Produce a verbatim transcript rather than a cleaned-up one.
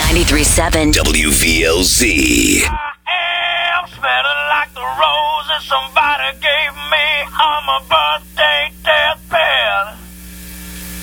ninety-three point seven W V L Z. I am smelling like the roses somebody gave me. I'm a bird.